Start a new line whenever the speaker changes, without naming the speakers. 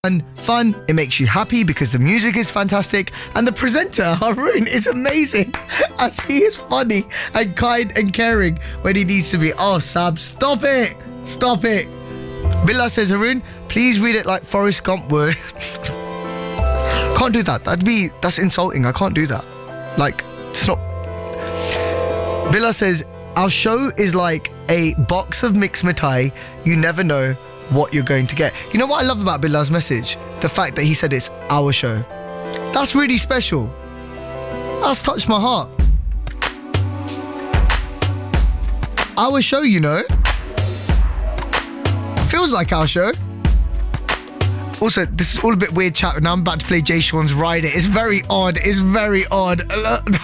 fun, it makes you happy because the music is fantastic, and the presenter, Haroon, is amazing as he is funny and kind and caring when he needs to be. Oh, Sab, stop it! Stop it! Billah says, Haroon, please read it like Forrest Gump would. Can't do that. That's insulting. I can't do that. Like, it's not. Billah says, our show is like a box of mixed mithai. You never know what you're going to get. You know what I love about Billah's message? The fact that he said it's our show. That's really special. That's touched my heart. Our show, you know. Feels like our show. Also, this is all a bit weird chat. Now I'm about to play Jay Sean's Ride It. It's very odd. It's very odd.